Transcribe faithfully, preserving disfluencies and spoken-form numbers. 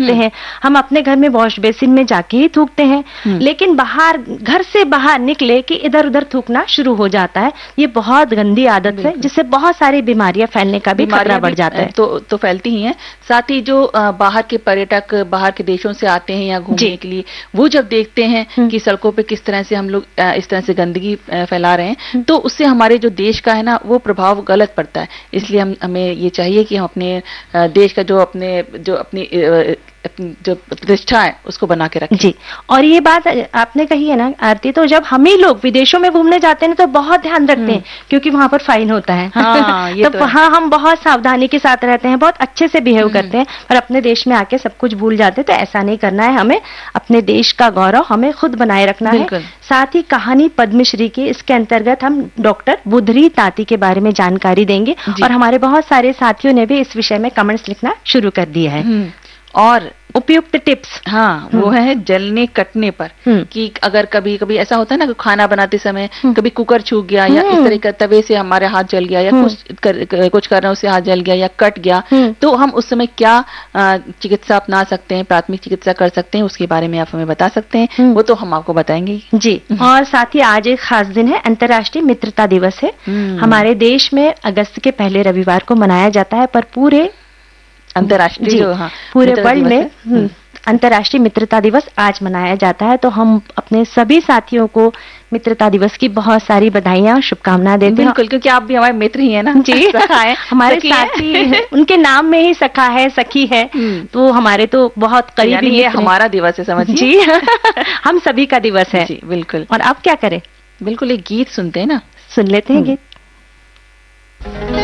थूकते हैं, हम अपने घर में वॉश बेसिन में जाके ही थूकते हैं, लेकिन बाहर घर से बाहर निकले कि इधर उधर थूकना शुरू हो जाता है। ये बहुत गंदी आदत है जिससे बहुत सारी बीमारियां फैलने का भी खतरा बढ़ जाता है। तो तो फैलती ही हैं। साथ ही जो बाहर के पर्यटक बाहर के देशों से आते हैं यहाँ घूमने के लिए, वो जब देखते हैं कि सड़कों पे किस तरह से हम लोग इस तरह से गंदगी फैला रहे हैं, तो उससे हमारे जो देश का है ना वो प्रभाव गलत पड़ता है। इसलिए हम हमें ये चाहिए कि हम अपने देश का जो अपने जो अपनी जो प्रतिष्ठा है उसको बना के रखें। जी, और ये बात आपने कही है ना आरती, तो जब हम ही लोग विदेशों में घूमने जाते हैं तो बहुत ध्यान रखते हैं क्योंकि वहां पर फाइन होता है। हाँ, ये तो, तो वहां हम बहुत सावधानी के साथ रहते हैं, बहुत अच्छे से बिहेव करते हैं, और अपने देश में आके सब कुछ भूल जाते हैं। तो ऐसा नहीं करना है, हमें अपने देश का गौरव हमें खुद बनाए रखना है। साथ ही कहानी पद्मश्री की इसके अंतर्गत हम डॉक्टर बुधरी ताती के बारे में जानकारी देंगे, और हमारे बहुत सारे साथियों ने भी इस विषय में कमेंट्स लिखना शुरू कर दिया है। और उपयुक्त टिप्स, हाँ, वो है जलने कटने पर, कि अगर कभी कभी ऐसा होता है ना कि खाना बनाते समय कभी कुकर छूट गया या इस तरह का तवे से हमारे हाथ जल गया या कुछ कर, कुछ कर रहे हैं उससे हाथ जल गया या कट गया, तो हम उस समय क्या चिकित्सा अपना सकते हैं, प्राथमिक चिकित्सा कर सकते हैं, उसके बारे में आप हमें बता सकते हैं। वो तो हम आपको बताएंगे जी। और साथ ही आज एक खास दिन है, अंतर्राष्ट्रीय मित्रता दिवस है। हमारे देश में अगस्त के पहले रविवार को मनाया जाता है, पर पूरे अंतर्राष्ट्रीय जो हाँ, पूरे वर्ल्ड में अंतर्राष्ट्रीय मित्रता दिवस आज मनाया जाता है। तो हम अपने सभी साथियों को मित्रता दिवस की बहुत सारी बधाइयां, शुभकामनाएं देते हैं। बिल्कुल, क्योंकि आप भी हमारे मित्र ही हैं ना। जी, सखा है हमारे साथी, उनके नाम में ही सखा है, सखी है, तो हमारे तो बहुत करीबी। ये हमारा दिवस है, समझिए। जी हम सभी का दिवस है। जी बिल्कुल। और अब क्या करें? बिल्कुल, एक गीत सुनते हैं ना। सुन लेते हैं गीत।